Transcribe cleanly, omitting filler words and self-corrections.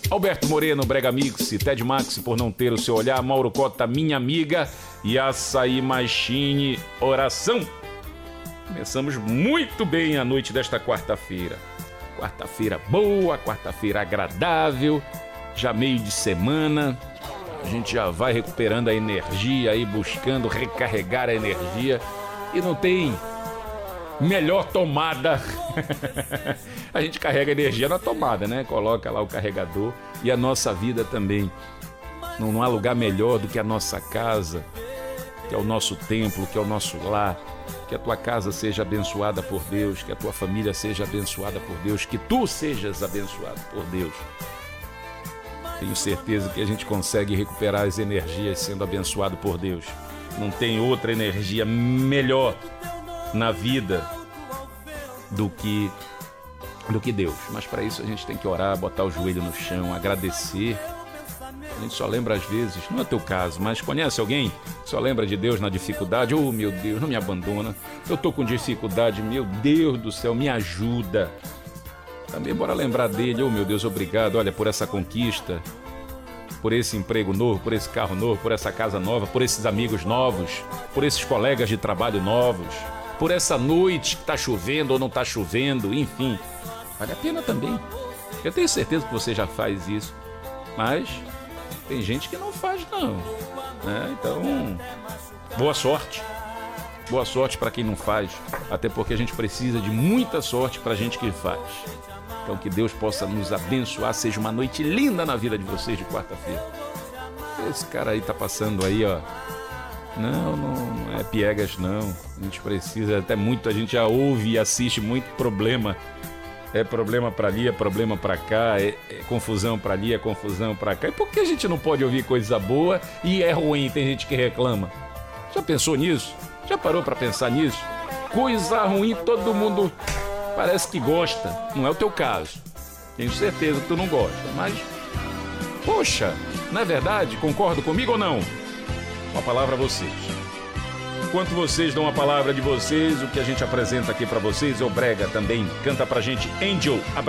Alberto Moreno, Brega Mix, Ted Max, por não ter o seu olhar, Mauro Cota, minha amiga, e Açaí Machine, oração. Começamos muito bem a noite desta quarta-feira. Quarta-feira boa, quarta-feira agradável, já meio de semana. A gente já vai recuperando a energia aí, buscando recarregar a energia. E não tem melhor tomada. A gente carrega energia na tomada, né? Coloca lá o carregador. E a nossa vida também. Não há lugar melhor do que a nossa casa, que é o nosso templo, que é o nosso lar. Que a tua casa seja abençoada por Deus, que a tua família seja abençoada por Deus, que tu sejas abençoado por Deus. Tenho certeza que a gente consegue recuperar as energias sendo abençoado por Deus. Não tem outra energia melhor na vida do que Deus. Mas para isso a gente tem que orar, botar o joelho no chão, agradecer. A gente só lembra às vezes, não é teu caso, mas conhece alguém que só lembra de Deus na dificuldade? Oh, meu Deus, não me abandona. Eu tô com dificuldade, meu Deus do céu, me ajuda. Também bora lembrar dele. Oh, meu Deus, obrigado, olha, por essa conquista, por esse emprego novo, por esse carro novo, por essa casa nova, por esses amigos novos, por esses colegas de trabalho novos, por essa noite que tá chovendo ou não tá chovendo, enfim. Vale a pena também. Eu tenho certeza que você já faz isso, mas tem gente que não faz não, né? Então, boa sorte. Boa sorte para quem não faz, até porque a gente precisa de muita sorte para gente que faz. Então que Deus possa nos abençoar, seja uma noite linda na vida de vocês de quarta-feira. Esse cara aí tá passando aí, ó. Não é piegas não. A gente precisa, até muito, a gente já ouve e assiste muito problema. É problema pra ali, é problema pra cá, é confusão pra ali, é confusão pra cá. E por que a gente não pode ouvir coisa boa e é ruim, tem gente que reclama? Já pensou nisso? Já parou pra pensar nisso? Coisa ruim todo mundo parece que gosta. Não é o teu caso. Tenho certeza que tu não gosta, mas... Poxa, não é verdade? Concorda comigo ou não? Uma palavra a vocês. Enquanto vocês dão a palavra de vocês, o que a gente apresenta aqui pra vocês é o Brega também. Canta pra gente Angel. Abraço.